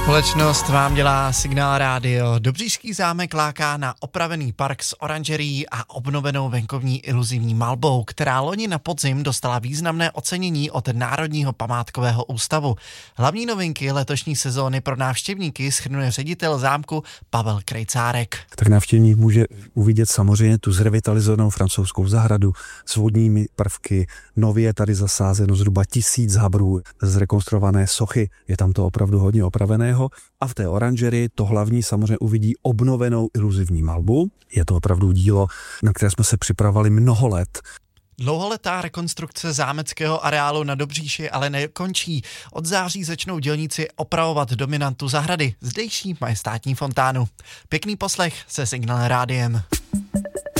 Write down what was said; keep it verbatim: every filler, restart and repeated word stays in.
Společnost vám dělá Signál rádio. Dobříšský zámek láká na opravený park s oranžerií a obnovenou venkovní iluzivní malbou, která loni na podzim dostala významné ocenění od Národního památkového ústavu. Hlavní novinky letošní sezóny pro návštěvníky shrnuje ředitel zámku Pavel Krejcárek. Tak návštěvník může uvidět samozřejmě tu zrevitalizovanou francouzskou zahradu s vodními prvky. Nově je tady zasázeno zhruba tisíc habrů, zrekonstruované sochy. Je tam to opravdu hodně opraveného. A v té oranžerii to hlavní samozřejmě uvidí obnovenou iluzivní malbu. Je to opravdu dílo, na které jsme se připravovali mnoho let. Dlouholetá rekonstrukce zámeckého areálu na Dobříši ale nekončí. Od září začnou dělníci opravovat dominantu zahrady, zdejší majestátní fontánu. Pěkný poslech se Signál rádiem.